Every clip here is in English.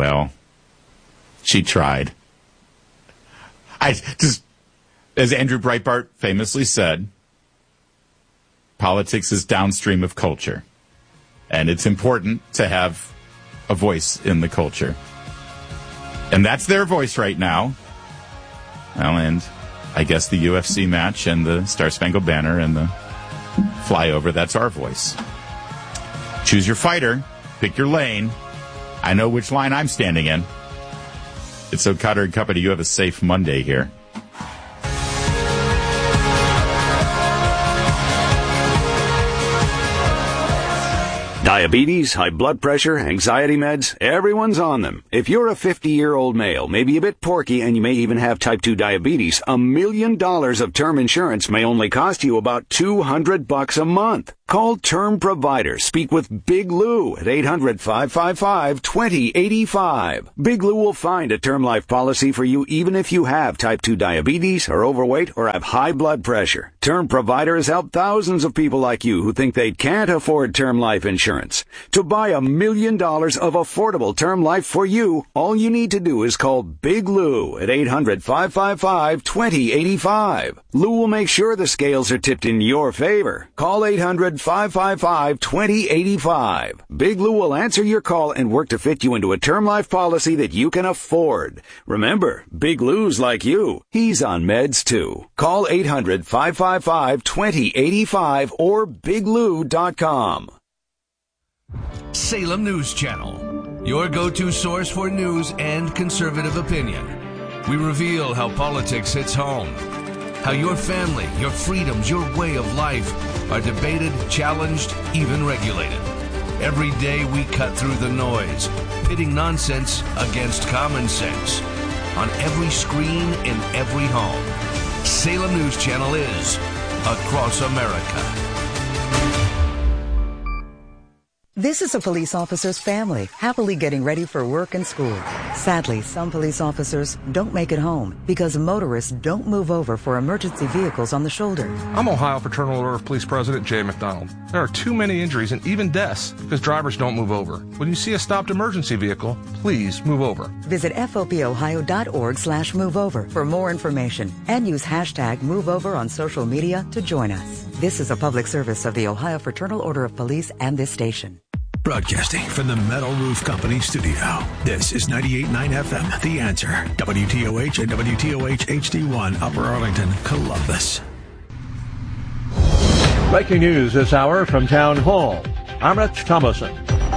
Well, she tried. As Andrew Breitbart famously said, politics is downstream of culture. And it's important to have a voice in the culture. And that's their voice right now. Well, and I guess the UFC match and the Star-Spangled Banner and the flyover, that's our voice. Choose your fighter. Pick your lane. I know which line I'm standing in. It's O'Connor and Company. You have a safe Monday here. Diabetes, high blood pressure, anxiety meds, everyone's on them. If you're a 50-year-old male, maybe a bit porky, and you may even have type 2 diabetes, $1 million of term insurance may only cost you about $200 a month. Call Term Provider. Speak with Big Lou at 800-555-2085. Big Lou will find a term life policy for you even if you have type 2 diabetes, are overweight, or have high blood pressure. Term Provider has helped thousands of people like you who think they can't afford term life insurance. To buy $1 million of affordable term life for you, all you need to do is call Big Lou at 800-555-2085. Lou will make sure the scales are tipped in your favor. Call 800-555-2085. Big Lou will answer your call and work to fit you into a term life policy that you can afford. Remember, Big Lou's like you. He's on meds too. Call 800-555-2085 or biglou.com. Salem News Channel, your go-to source for news and conservative opinion. We reveal how politics hits home, how your family, your freedoms, your way of life are debated, challenged, even regulated. Every day we cut through the noise, pitting nonsense against common sense. On every screen, in every home, Salem News Channel is across America. This is a police officer's family, happily getting ready for work and school. Sadly, some police officers don't make it home because motorists don't move over for emergency vehicles on the shoulder. I'm Ohio Fraternal Order of Police President Jay McDonald. There are too many injuries and even deaths because drivers don't move over. When you see a stopped emergency vehicle, please move over. Visit fopohio.org/moveover for more information and use hashtag MoveOver on social media to join us. This is a public service of the Ohio Fraternal Order of Police and this station. Broadcasting from the Metal Roof Company studio. This is 98.9 FM, The Answer. WTOH and WTOH HD1, Upper Arlington, Columbus. Breaking news this hour from Town Hall. I'm Rich Thomason.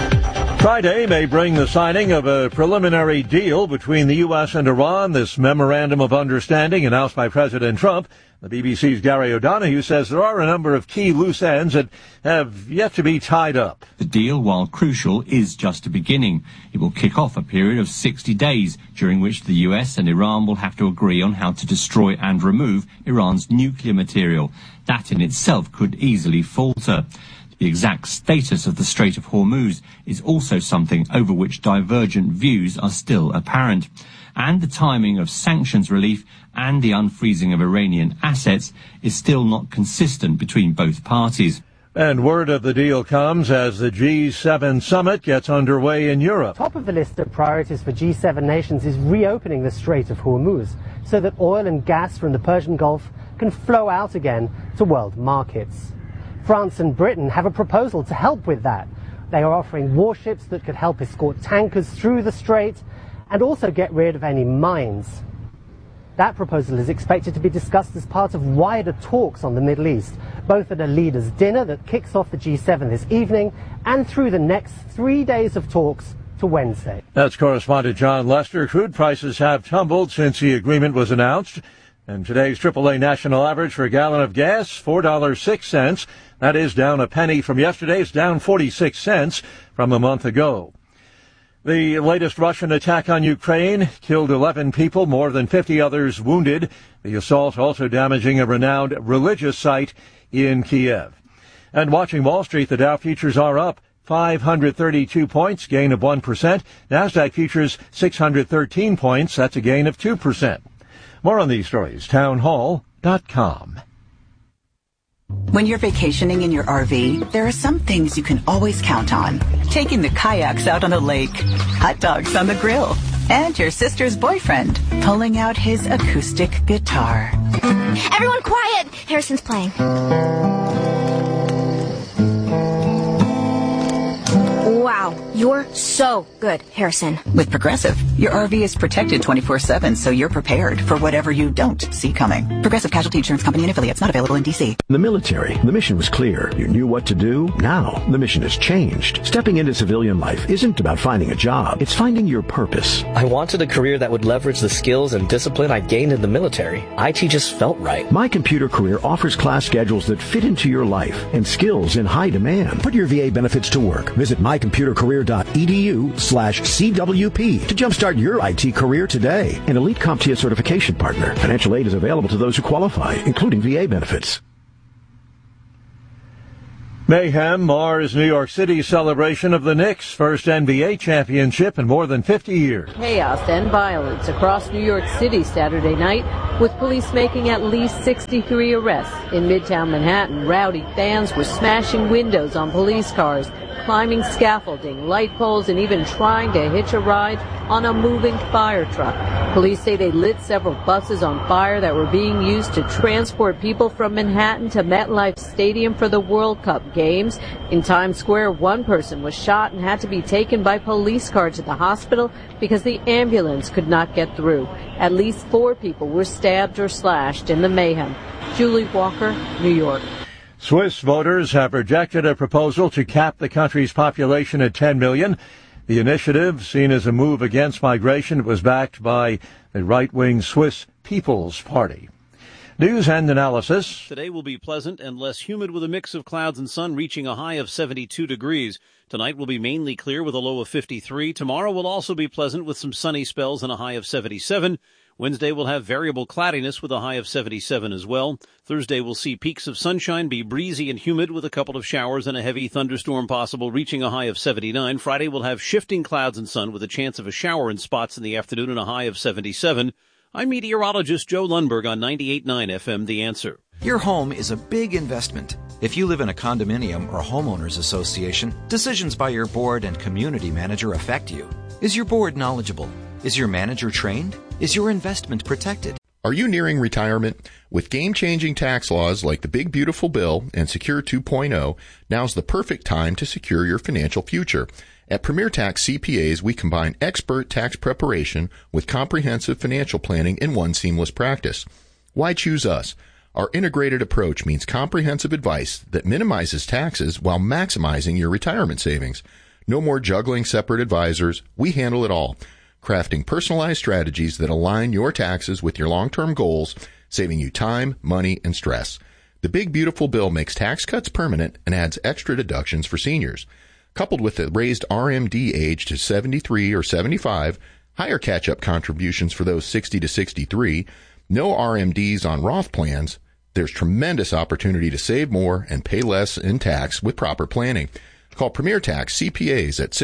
Friday may bring the signing of a preliminary deal between the U.S. and Iran. This memorandum of understanding announced by President Trump. The BBC's Gary O'Donoghue says there are a number of key loose ends that have yet to be tied up. The deal, while crucial, is just a beginning. It will kick off a period of 60 days, during which the US and Iran will have to agree on how to destroy and remove Iran's nuclear material. That in itself could easily falter. The exact status of the Strait of Hormuz is also something over which divergent views are still apparent. And the timing of sanctions relief and the unfreezing of Iranian assets is still not consistent between both parties. And word of the deal comes as the G7 summit gets underway in Europe. Top of the list of priorities for G7 nations is reopening the Strait of Hormuz so that oil and gas from the Persian Gulf can flow out again to world markets. France and Britain have a proposal to help with that. They are offering warships that could help escort tankers through the strait and also get rid of any mines. That proposal is expected to be discussed as part of wider talks on the Middle East, both at a leaders' dinner that kicks off the G7 this evening and through the next 3 days of talks to Wednesday. That's correspondent John Lester. Crude prices have tumbled since the agreement was announced. And today's AAA national average for a gallon of gas, $4.06. That is down a penny from yesterday's, down 46 cents from a month ago. The latest Russian attack on Ukraine killed 11 people, more than 50 others wounded. The assault also damaging a renowned religious site in Kiev. And watching Wall Street, the Dow futures are up 532 points, gain of 1%. NASDAQ futures 613 points, that's a gain of 2%. More on these stories, townhall.com. When you're vacationing in your RV, there are some things you can always count on. Taking the kayaks out on the lake, hot dogs on the grill, and your sister's boyfriend pulling out his acoustic guitar. Everyone quiet! Harrison's playing. Wow, you're so good, Harrison. With Progressive, your RV is protected 24/7, so you're prepared for whatever you don't see coming. Progressive Casualty Insurance Company and affiliates, not available in D.C. In the military, the mission was clear. You knew what to do. Now, the mission has changed. Stepping into civilian life isn't about finding a job. It's finding your purpose. I wanted a career that would leverage the skills and discipline I gained in the military. IT just felt right. My Computer Career offers class schedules that fit into your life and skills in high demand. Put your VA benefits to work. Visit mycomputercareer.edu/CWP to jumpstart your IT career today. An elite CompTIA certification partner. Financial aid is available to those who qualify, including VA benefits. Mayhem mars New York City's celebration of the Knicks' first NBA championship in more than 50 years. Chaos and violence across New York City Saturday night, with police making at least 63 arrests. In Midtown Manhattan, rowdy fans were smashing windows on police cars, climbing scaffolding, light poles, and even trying to hitch a ride on a moving fire truck. Police say they lit several buses on fire that were being used to transport people from Manhattan to MetLife Stadium for the World Cup games. In Times Square, one person was shot and had to be taken by police car to the hospital because the ambulance could not get through. At least 4 people were stabbed or slashed in the mayhem. Julie Walker, New York. Swiss voters have rejected a proposal to cap the country's population at 10 million. The initiative, seen as a move against migration, was backed by the right-wing Swiss People's Party. News and analysis. Today will be pleasant and less humid with a mix of clouds and sun reaching a high of 72 degrees. Tonight will be mainly clear with a low of 53. Tomorrow will also be pleasant with some sunny spells and a high of 77. Wednesday will have variable cloudiness with a high of 77 as well. Thursday will see peaks of sunshine, be breezy and humid with a couple of showers and a heavy thunderstorm possible, reaching a high of 79. Friday will have shifting clouds and sun with a chance of a shower in spots in the afternoon and a high of 77. I'm meteorologist Joe Lundberg on 98.9 FM, The Answer. Your home is a big investment. If you live in a condominium or homeowners association, decisions by your board and community manager affect you. Is your board knowledgeable? Is your manager trained? Is your investment protected? Are you nearing retirement? With game-changing tax laws like the Big Beautiful Bill and Secure 2.0, now's the perfect time to secure your financial future. At Premier Tax CPAs, we combine expert tax preparation with comprehensive financial planning in one seamless practice. Why choose us? Our integrated approach means comprehensive advice that minimizes taxes while maximizing your retirement savings. No more juggling separate advisors. We handle it all, crafting personalized strategies that align your taxes with your long-term goals, saving you time, money, and stress. The Big Beautiful Bill makes tax cuts permanent and adds extra deductions for seniors. Coupled with the raised RMD age to 73 or 75, higher catch-up contributions for those 60 to 63, no RMDs on Roth plans, there's tremendous opportunity to save more and pay less in tax with proper planning. Call Premier Tax CPAs at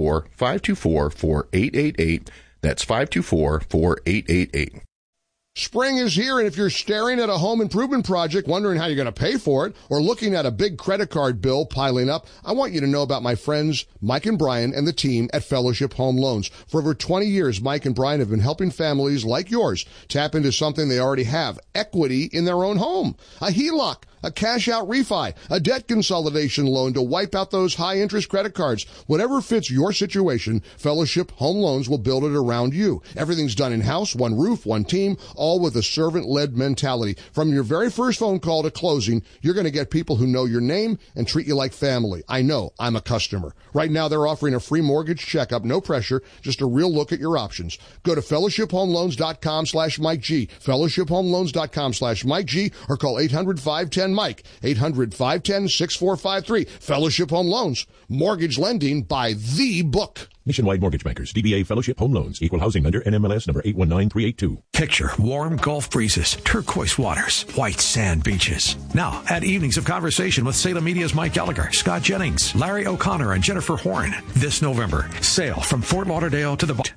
614-524-4888. That's 524-4888. Spring is here, and if you're staring at a home improvement project, wondering how you're going to pay for it, or looking at a big credit card bill piling up, I want you to know about my friends Mike and Brian and the team at Fellowship Home Loans. For over 20 years, Mike and Brian have been helping families like yours tap into something they already have, equity in their own home. A HELOC, a cash-out refi, a debt consolidation loan to wipe out those high-interest credit cards. Whatever fits your situation, Fellowship Home Loans will build it around you. Everything's done in-house, one roof, one team, all with a servant-led mentality. From your very first phone call to closing, you're going to get people who know your name and treat you like family. I know. I'm a customer. Right now, they're offering a free mortgage checkup, no pressure, just a real look at your options. Go to fellowshiphomeloans.com/Mike G, fellowshiphomeloans.com/Mike G, or call 800-510-MIKE, 800-510-6453. Fellowship Home Loans, mortgage lending by the book. Nationwide Mortgage Bankers, DBA Fellowship Home Loans, Equal Housing Lender, NMLS number 819382. Picture warm Gulf breezes, turquoise waters, white sand beaches. Now, add evenings of conversation with Salem Media's Mike Gallagher, Scott Jennings, Larry O'Connor, and Jennifer Horn. This November, sail from Fort Lauderdale to the...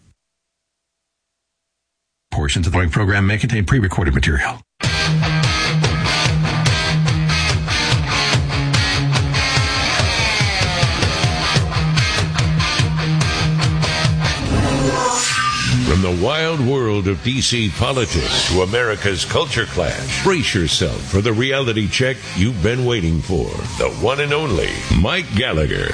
Portions of the following program may contain pre-recorded material. From the wild world of D.C. politics to America's culture clash, brace yourself for the reality check you've been waiting for. The one and only Mike Gallagher.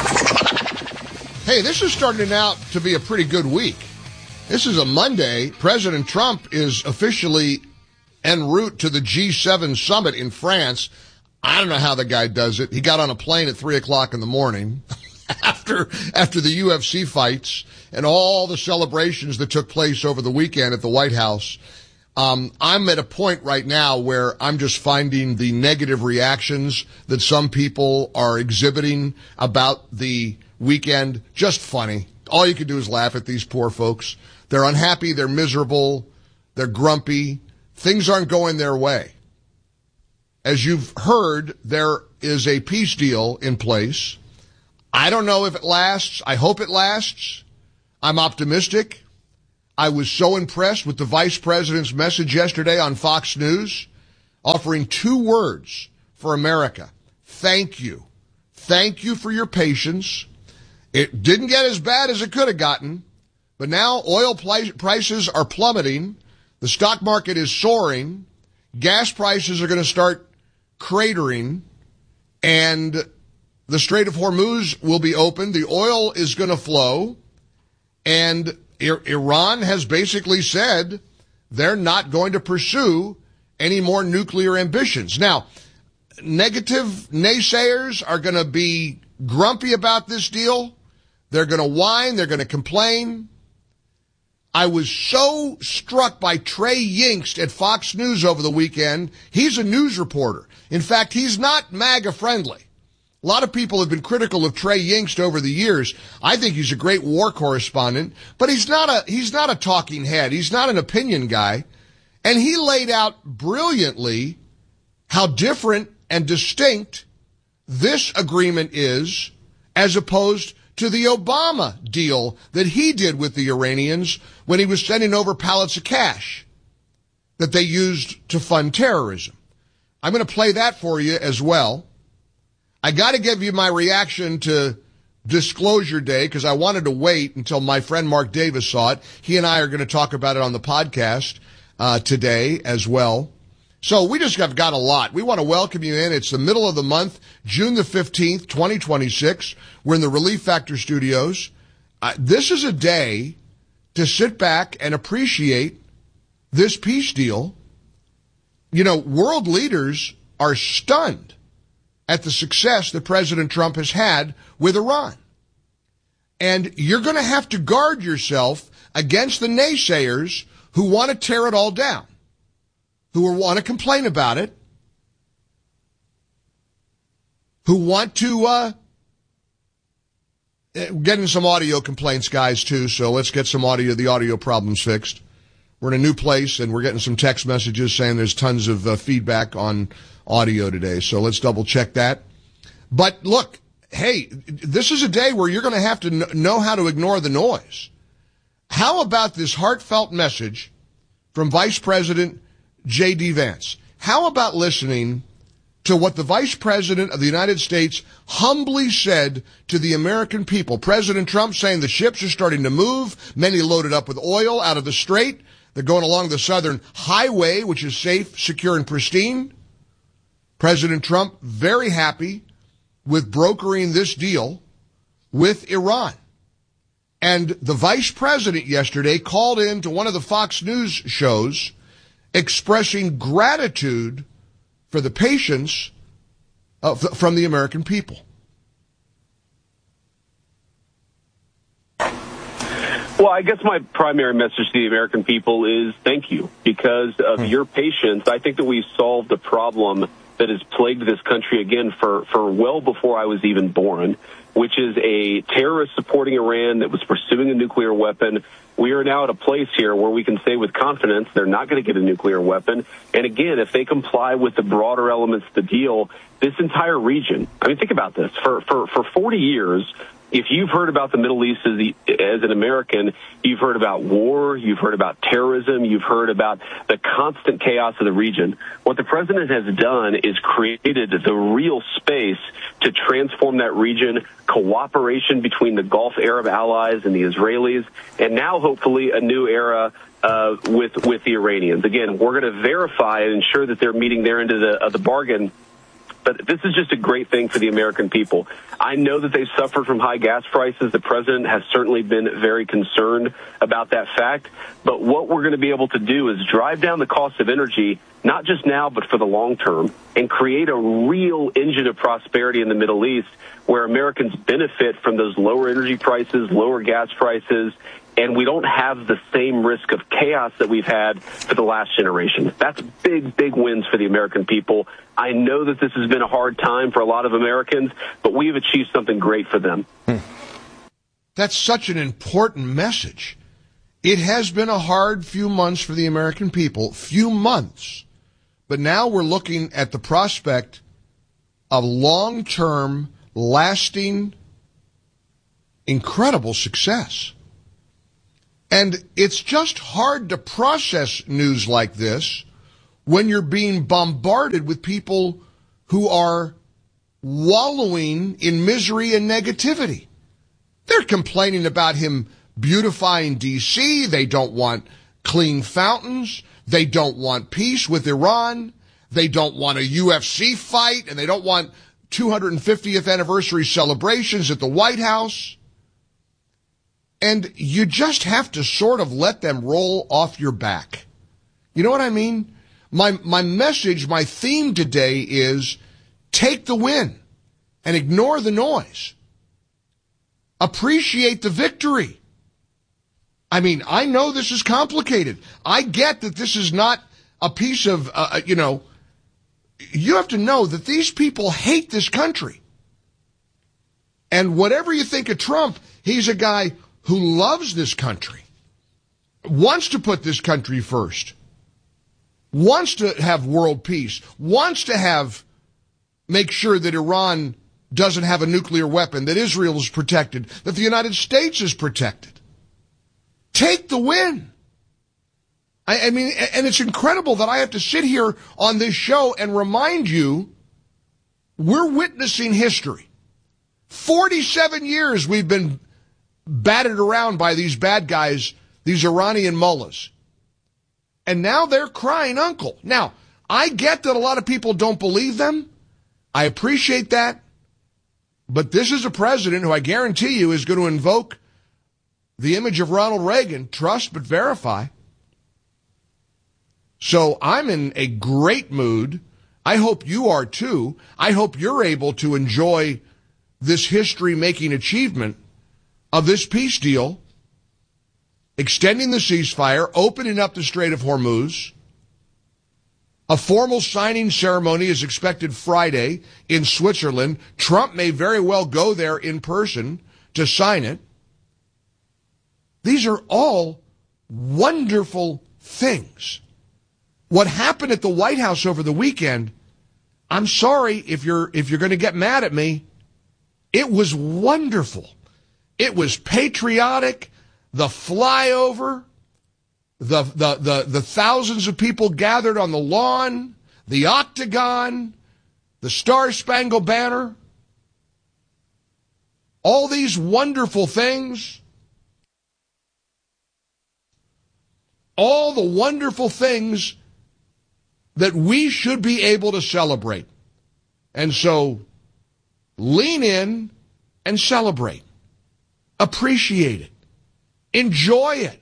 Hey, this is starting out to be a pretty good week. This is a Monday. President Trump is officially en route to the G7 summit in France. I don't know how the guy does it. He got on a plane at 3 o'clock in the morning after the UFC fights and all the celebrations that took place over the weekend at the White House. I'm at a point right now where I'm just finding the negative reactions that some people are exhibiting about the weekend just funny. All you can do is laugh at these poor folks. They're unhappy, they're miserable, they're grumpy. Things aren't going their way. As you've heard, there is a peace deal in place. I don't know if it lasts. I hope it lasts. I'm optimistic. I was so impressed with the vice president's message yesterday on Fox News, offering 2 words for America. Thank you. Thank you for your patience. It didn't get as bad as it could have gotten, but now oil prices are plummeting. The stock market is soaring. Gas prices are going to start cratering, and the Strait of Hormuz will be open. The oil is going to flow, and Iran has basically said they're not going to pursue any more nuclear ambitions. Now, negative naysayers are going to be grumpy about this deal. They're going to whine. They're going to complain. I was so struck by Trey Yingst at Fox News over the weekend. He's a news reporter. In fact, he's not MAGA friendly. A lot of people have been critical of Trey Yingst over the years. I think he's a great war correspondent, but he's not a talking head. He's not an opinion guy. And he laid out brilliantly how different and distinct this agreement is as opposed to the Obama deal that he did with the Iranians when he was sending over pallets of cash that they used to fund terrorism. I'm going to play that for you as well. I got to give you my reaction to Disclosure Day because I wanted to wait until my friend Mark Davis saw it. He and I are going to talk about it on the podcast today as well. So we just have got a lot. We want to welcome you in. It's the middle of the month, June the 15th, 2026. We're in the Relief Factor studios. This is a day to sit back and appreciate this peace deal. You know, world leaders are stunned at the success that President Trump has had with Iran. And you're going to have to guard yourself against the naysayers who want to tear it all down, who want to complain about it, who want to getting some audio complaints, guys, too, so let's get the audio problems fixed. We're in a new place, and we're getting some text messages saying there's tons of feedback on audio today, so let's double-check that. But look, hey, this is a day where you're going to have to know how to ignore the noise. How about this heartfelt message from Vice President J.D. Vance? How about listening to what the Vice President of the United States humbly said to the American people? President Trump saying the ships are starting to move, many loaded up with oil out of the Strait. They're going along the southern highway, which is safe, secure, and pristine. President Trump very happy with brokering this deal with Iran. And the vice president yesterday called in to one of the Fox News shows expressing gratitude for the patience from the American people. Well, I guess my primary message to the American people is thank you. Because of your patience, I think that we've solved a problem that has plagued this country again for well before I was even born, which is a terrorist supporting Iran that was pursuing a nuclear weapon. We are now at a place here where we can say with confidence they're not going to get a nuclear weapon. And again, if they comply with the broader elements of the deal, this entire region, I mean, think about this. For 40 years, If you've heard about the Middle East as an American, you've heard about war, you've heard about terrorism, you've heard about the constant chaos of the region. What the president has done is created the real space to transform that region, cooperation between the Gulf Arab allies and the Israelis, and now hopefully a new era with the Iranians. Again, we're going to verify and ensure that they're meeting their end of the bargain. But this is just a great thing for the American people. I know that they've suffered from high gas prices. The president has certainly been very concerned about that fact. But what we're going to be able to do is drive down the cost of energy, not just now, but for the long term, and create a real engine of prosperity in the Middle East where Americans benefit from those lower energy prices, lower gas prices, and we don't have the same risk of chaos that we've had for the last generation. That's big, big wins for the American people. I know that this has been a hard time for a lot of Americans, but we've achieved something great for them. That's such an important message. It has been a hard few months for the American people, few months. But now we're looking at the prospect of long-term, lasting, incredible success. And it's just hard to process news like this when you're being bombarded with people who are wallowing in misery and negativity. They're complaining about him beautifying D.C. They don't want clean fountains. They don't want peace with Iran. They don't want a UFC fight, and they don't want 250th anniversary celebrations at the White House. And you just have to sort of let them roll off your back. You know what I mean? My message, my theme today is take the win and ignore the noise. Appreciate the victory. I mean, I know this is complicated. I get that this is not a piece of, you have to know that these people hate this country. And whatever you think of Trump, he's a guy who loves this country, wants to put this country first, wants to have world peace, wants to make sure that Iran doesn't have a nuclear weapon, that Israel is protected, that the United States is protected. Take the win. I mean, and it's incredible that I have to sit here on this show and remind you we're witnessing history. 47 years we've been batted around by these bad guys, these Iranian mullahs. And now they're crying uncle. Now, I get that a lot of people don't believe them. I appreciate that. But this is a president who I guarantee you is going to invoke the image of Ronald Reagan, trust but verify. So I'm in a great mood. I hope you are too. I hope you're able to enjoy this history-making achievement of this peace deal, extending the ceasefire, opening up the Strait of Hormuz. A formal signing ceremony is expected Friday in Switzerland. Trump may very well go there in person to sign it. These are all wonderful things. What happened at the White House over the weekend, I'm sorry if you're going to get mad at me, it was wonderful. It was patriotic, the flyover, the thousands of people gathered on the lawn, the octagon, the Star-Spangled Banner, all these wonderful things, all the wonderful things that we should be able to celebrate. And so, lean in and celebrate. Appreciate it. Enjoy it.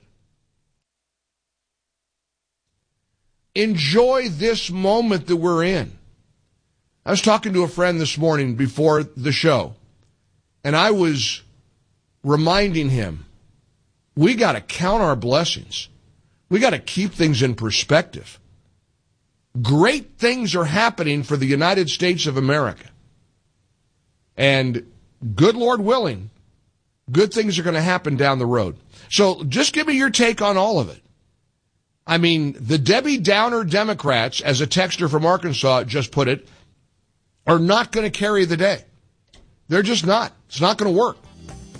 Enjoy this moment that we're in. I was talking to a friend this morning before the show, and I was reminding him, we got to count our blessings. We got to keep things in perspective. Great things are happening for the United States of America. And good Lord willing, good things are going to happen down the road. So just give me your take on all of it. I mean, the Debbie Downer Democrats, as a texter from Arkansas just put it, are not going to carry the day. They're just not. It's not going to work.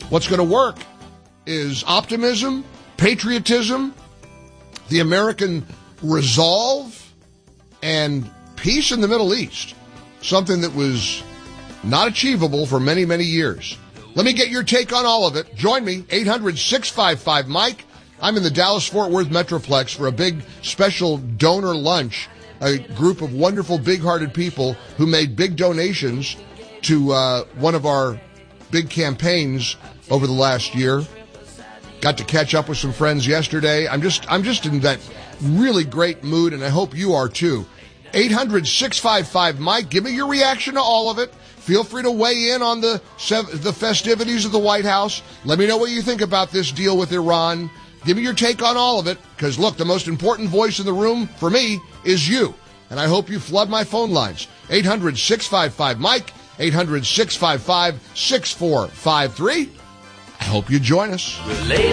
What's going to work is optimism, patriotism, the American resolve, and peace in the Middle East, something that was not achievable for many, many years. Let me get your take on all of it. Join me, 800-655-MIKE. I'm in the Dallas-Fort Worth Metroplex for a big special donor lunch, a group of wonderful, big-hearted people who made big donations to one of our big campaigns over the last year. Got to catch up with some friends yesterday. I'm just in that really great mood, and I hope you are too. 800-655-MIKE. Give me your reaction to all of it. Feel free to weigh in on the festivities of the White House. Let me know what you think about this deal with Iran. Give me your take on all of it, because, look, the most important voice in the room, for me, is you. And I hope you flood my phone lines. 800-655-MIKE, 800-655-6453. I hope you join us.